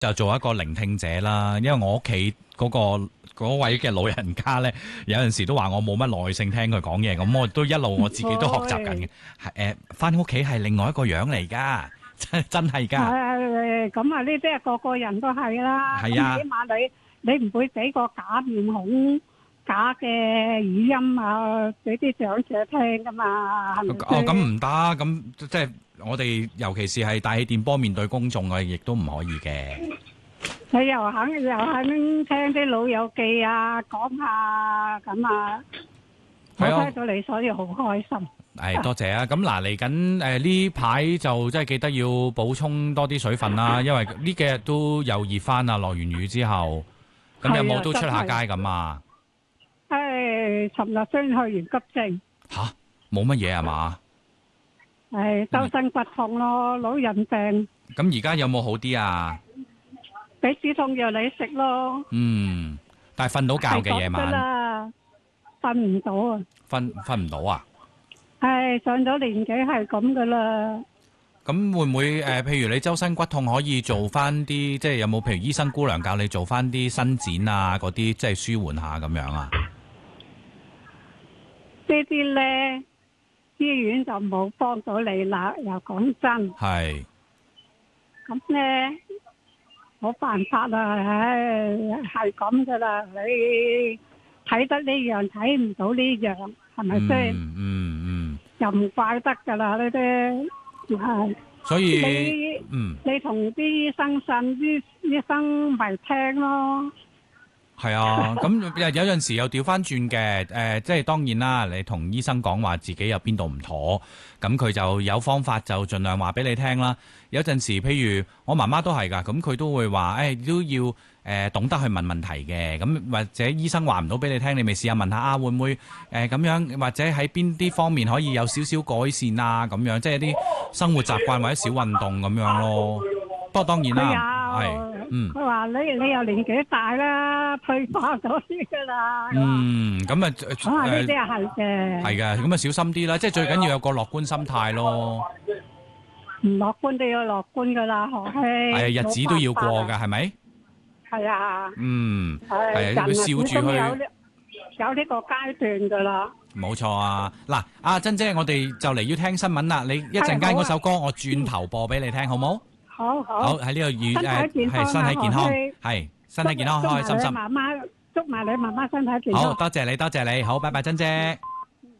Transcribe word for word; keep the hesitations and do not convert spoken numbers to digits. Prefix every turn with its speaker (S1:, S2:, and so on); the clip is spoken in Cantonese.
S1: 就做一個聆聽者啦。因為我屋企嗰個嗰位嘅老人家咧，有陣時都話我冇乜耐性聽佢講嘢，咁我都一路我自己都學習緊嘅。係誒，翻屋企係另外一個樣嚟㗎，真真係㗎。
S2: 誒咁啊，呢啲係個個人都係啦。
S1: 係啊，
S2: 起碼你你唔會俾個假面孔、假嘅語音啊，俾啲長者聽㗎嘛，係咪先？
S1: 哦，咁唔得，咁即係我哋尤其是係大氣電波面對公眾嘅，亦都唔可以嘅。
S2: 你又肯又肯聽啲老友記啊，講下咁啊，我聽到你所以好開心。
S1: 係多謝啊！咁嗱，嚟緊誒呢排就真係記得要補充多啲水分啦，因為呢幾日都又熱翻啊，落完雨之後，咁有冇都出下街咁啊？
S2: 誒，尋日先去完急症。
S1: 吓，冇乜嘢係嘛？
S2: 誒，周身骨痛咯，老人病。
S1: 咁而家有冇好啲啊？
S2: 俾止痛藥你食咯。
S1: 嗯，但係瞓到覺嘅夜晚。
S2: 瞓唔到啊！
S1: 瞓瞓唔到啊！
S2: 係上咗年紀係咁噶啦。
S1: 咁會唔會誒、呃？譬如你周身骨痛，可以做翻啲，即係有冇譬如醫生姑娘教你做翻啲伸展啊，嗰啲即係舒緩下咁樣啊？
S2: 呢啲咧，醫院就冇幫到你啦。又講真。係。咁咧，冇辦法啦，唉，係咁噶啦。你睇得呢樣，睇唔到呢樣，係咪先？
S1: 嗯嗯嗯。
S2: 又唔怪得噶啦，呢啲係。
S1: 所以
S2: 你
S1: 嗯，
S2: 你同啲醫生呻，啲醫生咪聽咯。
S1: 係啊，咁有陣時又調翻轉嘅，誒、呃，即係當然啦。你同醫生講話自己有邊度唔妥，咁佢就有方法就盡量話俾你聽啦。有陣時，譬如我媽媽都係㗎，咁佢都會話，誒、哎、都要誒、呃、懂得去問問題嘅。咁或者醫生話唔到俾你聽，你咪試下問下啊，會唔會誒咁、呃、樣，或者喺邊啲方面可以有少少改善啊？咁樣即係啲生活習慣或者小運動咁樣咯。不過當然啦，係。嗯，
S2: 佢話你你又年紀大啦，退化咗啲噶啦。
S1: 嗯，咁啊，
S2: 咁啊呢啲係嘅，
S1: 係嘅，咁啊小心啲啦，即係最緊要有個樂觀心態咯。
S2: 唔樂觀都要樂觀噶啦，何希。係
S1: 啊，日子都要過噶，係咪？係
S2: 啊。
S1: 嗯，
S2: 係
S1: 要笑住去。
S2: 有呢有呢個階段噶啦。
S1: 冇錯啊！嗱，阿珍姐，我哋就嚟要聽新聞啦，你一陣間嗰首歌我轉頭播俾你聽，好冇？
S2: 好好，
S1: 好喺呢個預誒係身體健康，係身體健康，開開心心。
S2: 媽媽祝埋你媽媽身體健康。
S1: 好多謝你，多謝你，好，拜拜，珍姐。